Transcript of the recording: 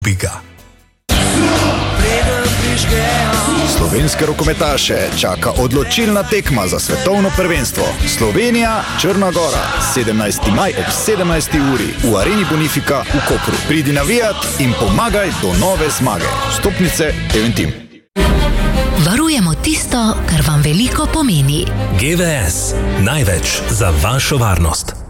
Slovenske rokometaše čaka odločilna tekma za svetovno prvenstvo. Slovenija, Črna Gora, 17. maj ob 17. uri v Areni Bonifika v Kopru. Pridi navijat in pomagaj do nove zmage. Vstopnice Eventim. Varujemo tisto, kar vam veliko pomeni. GVS. Največ za vašo varnost.